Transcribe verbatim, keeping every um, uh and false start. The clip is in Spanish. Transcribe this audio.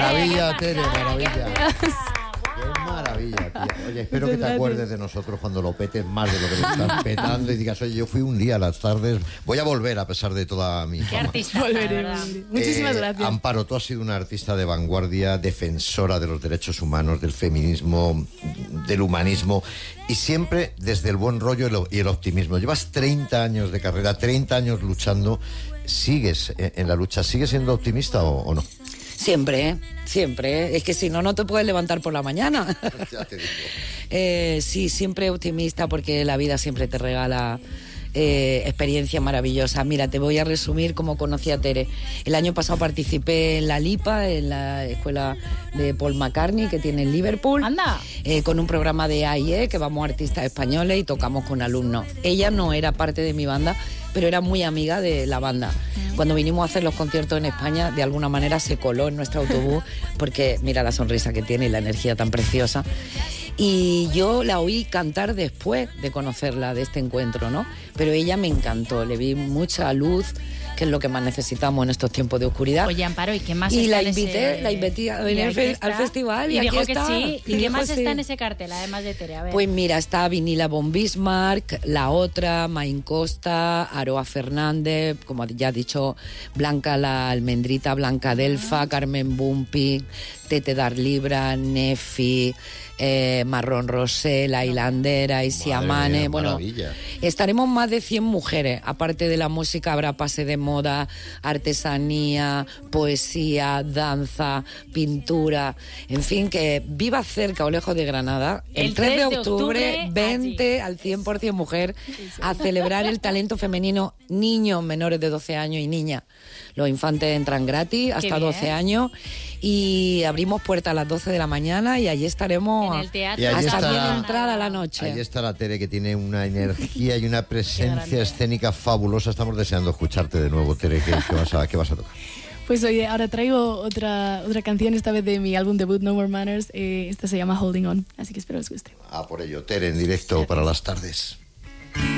maravilla, Tere, maravilla. Qué maravilla, tía. Oye, espero Muchas que te gracias. acuerdes de nosotros cuando lo petes más de lo que lo estás petando y digas, oye, yo fui un día a las tardes, voy a volver a pesar de toda mi fama. Qué artista, volveré. Muchísimas Eh, gracias. Amparo, tú has sido una artista de vanguardia, defensora de los derechos humanos, del feminismo, del humanismo y siempre desde el buen rollo y, lo, y el optimismo. Llevas treinta años de carrera, treinta años luchando. ¿Sigues en, en la lucha? ¿Sigues siendo optimista o, o no? Siempre, ¿eh? Siempre, ¿eh? Es que si no, no te puedes levantar por la mañana. Ya te digo. eh, sí, siempre optimista porque la vida siempre te regala eh, experiencias maravillosas. Mira, te voy a resumir cómo conocí a Tere. El año pasado participé en la LIPA, en la escuela de Paul McCartney que tiene en Liverpool. Anda. Eh, con un programa de A I E que vamos artistas españoles y tocamos con alumnos. Ella no era parte de mi banda, pero era muy amiga de la banda. Cuando vinimos a hacer los conciertos en España, de alguna manera se coló en nuestro autobús, porque mira la sonrisa que tiene y la energía tan preciosa. Y yo la oí cantar después de conocerla, de este encuentro, ¿no? Pero ella me encantó, le vi mucha luz, que es lo que más necesitamos en estos tiempos de oscuridad. Oye, Amparo, ¿y qué más y está la en invité, ese... la invité a venir fe- al festival y, y aquí dijo está. que sí. ¿Y, y qué más sí. está en ese cartel, además de Tere? A ver. Pues mira, está Vinila von Bismarck, La Otra, Main Costa, Aroa Fernández, como ya ha dicho, Blanca la Almendrita, Blanca Delfa, Carmen Bumpi, Tete Darlibra, Nefi, eh, Marrón Rosé, La Hilandera, Isiamane. Bueno, maravilla. Estaremos más de cien mujeres. Aparte de la música, habrá pase de moda, artesanía, poesía, danza, pintura. En fin, que viva cerca o lejos de Granada. El, El tres de tres de octubre, octubre, vente allí. al cien por ciento mujer a celebrar el talento femenino, niños menores de doce años y niñas. Los infantes entran gratis hasta bien. doce años y abrimos puertas a las doce de la mañana y allí estaremos En el teatro. Y allí hasta está- bien entrada la noche. Ahí está la Tere, que tiene una energía y una Qué presencia grande. escénica fabulosa. Estamos deseando escucharte de nuevo, Tere. ¿Qué, qué vas, a, qué vas a tocar? Pues oye, ahora traigo otra, otra canción, esta vez de mi álbum debut No More Manners. Eh, esta se llama Holding On, así que espero os guste. Ah, por ello, Tere, en directo para las tardes.